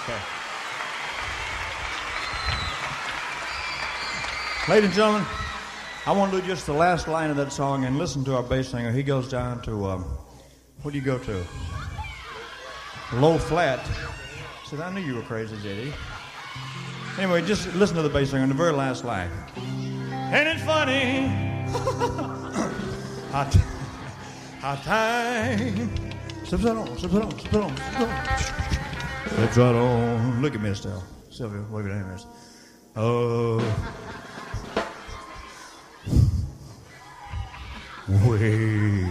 Okay. Ladies and gentlemen, I want to do just the last line of that song and listen to our bass singer. He goes down to, what do you go to? Low flat. Said, I knew you were crazy, J.D. Anyway, just listen to the bass singer in the very last line. Ain't it funny? Hot time. Slips right on, slips right on, slips right on, slips right on. Slips right on. Look at me, Estelle. Sylvia, wave your hand. Oh. Wait.